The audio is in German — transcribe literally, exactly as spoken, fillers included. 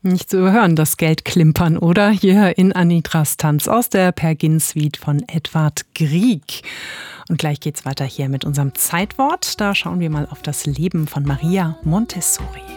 Nicht zu überhören, das Geld klimpern, oder? Hier in Anitras Tanz aus der Per Gynt-Suite von Edvard Grieg. Und gleich geht's weiter hier mit unserem Zeitwort. Da schauen wir mal auf das Leben von Maria Montessori.